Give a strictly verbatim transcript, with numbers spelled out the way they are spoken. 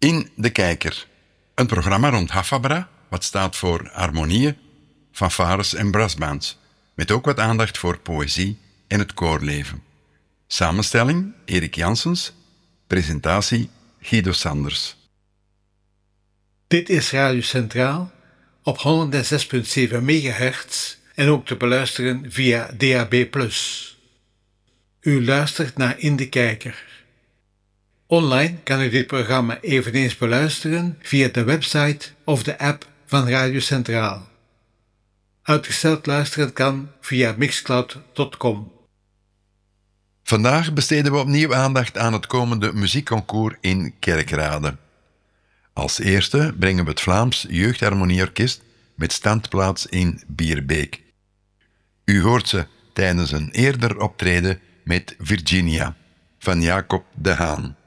In de Kijker, een programma rond Hafabra, wat staat voor harmonieën, fanfares en brassbands, met ook wat aandacht voor poëzie en het koorleven. Samenstelling Erik Janssens, presentatie Guido Sanders. Dit is Radio Centraal op honderdzes komma zeven megahertz en ook te beluisteren via D A B plus. U luistert naar In de Kijker. Online kan u dit programma eveneens beluisteren via de website of de app van Radio Centraal. Uitgesteld luisteren kan via mixcloud punt com. Vandaag besteden we opnieuw aandacht aan het komende muziekconcours in Kerkrade. Als eerste brengen we het Vlaams Jeugdharmonieorkest met standplaats in Bierbeek. U hoort ze tijdens een eerder optreden met Virginia van Jacob de Haan.